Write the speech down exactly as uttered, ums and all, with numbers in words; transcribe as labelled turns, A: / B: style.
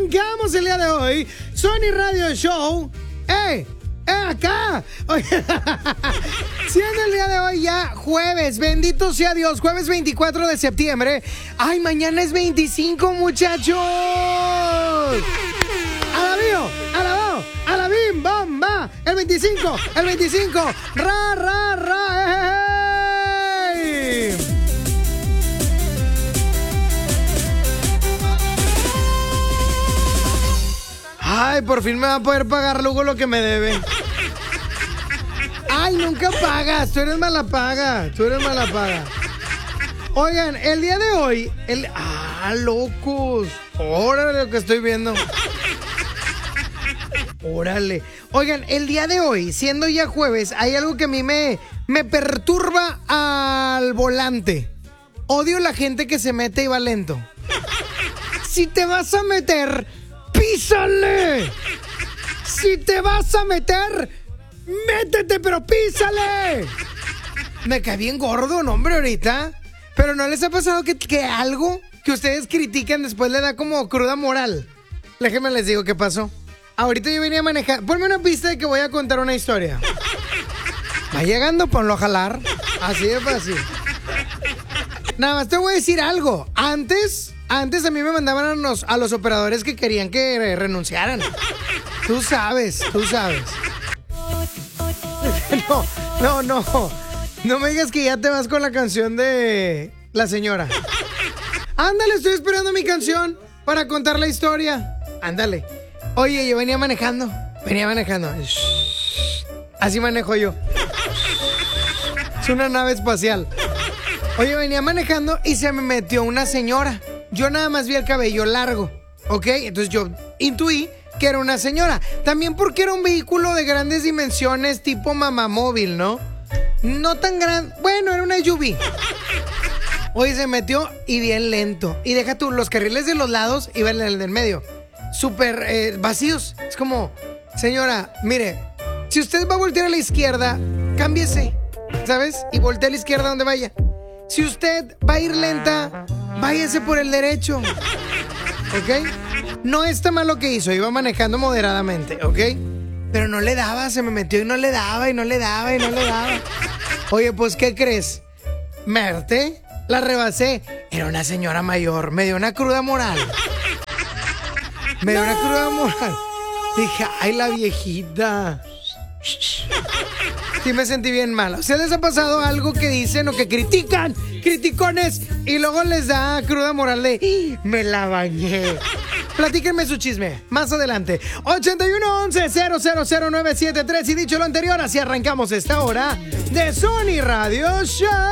A: arrancamos el día de hoy. Sony Radio Show. ¡Eh! ¡Eh, acá! Oye, siendo el día de hoy ya jueves, bendito sea Dios, jueves veinticuatro de septiembre. ¡Ay, mañana es veinticinco, muchachos! ¡Alabío! ¡Alabao! ¡Alabim! ¡Bam! ¡Va! ¡El veinticinco! ¡El veinticinco! ¡Ra, ra, ra! ¡Ey! Ay, por fin me va a poder pagar luego lo que me debe. Ay, nunca pagas. Tú eres mala paga. Tú eres mala paga. Oigan, el día de hoy... El... Ah, locos. Órale lo que estoy viendo. Órale. Oigan, el día de hoy, siendo ya jueves, hay algo que a mí me, me perturba al volante. Odio la gente que se mete y va lento. Si te vas a meter... ¡Písale! Si te vas a meter, métete, pero písale. Me cae bien gordo, no, hombre, ahorita. Pero ¿no les ha pasado que, que algo que ustedes critican después le da como cruda moral? Déjenme les digo qué pasó. Ahorita yo venía a manejar. Ponme una pista de que voy a contar una historia. Va llegando, ponlo a jalar. Así de fácil. Nada más te voy a decir algo. Antes... Antes a mí me mandaban a los, a los operadores que querían que renunciaran. Tú sabes, tú sabes. No, no, no. No me digas que ya te vas con la canción de la señora. Ándale, estoy esperando mi canción para contar la historia. Ándale. Oye, yo venía manejando. Venía manejando. Así manejo yo. Es una nave espacial. Oye, venía manejando y se me metió una señora. Yo nada más vi el cabello largo, ¿ok? Entonces yo intuí que era una señora. También porque era un vehículo de grandes dimensiones, tipo mamamóvil, ¿no? No tan grande. Bueno, era una S U V. Oye, se metió y bien lento. Y deja tú, los carriles de los lados iban en el del medio. Súper eh, vacíos. Es como, señora, mire, si usted va a voltear a la izquierda, cámbiese, ¿sabes? Y voltea a la izquierda donde vaya. Si usted va a ir lenta, váyase por el derecho, ¿ok? No está mal lo que hizo, iba manejando moderadamente, ¿ok? Pero no le daba, se me metió y no le daba, y no le daba, y no le daba. Oye, pues, ¿qué crees? Me harté, la rebasé. Era una señora mayor, me dio una cruda moral. Me dio una cruda moral. Dije, ay, la viejita. Sí me sentí bien mal. ¿A ustedes les ha pasado algo que dicen o que critican? Criticones. Y luego les da cruda moral de me la bañé. Platíquenme su chisme más adelante. ochenta y uno once cero cero cero nueve siete tres. Y dicho lo anterior, así arrancamos esta hora de Sony Radio Show.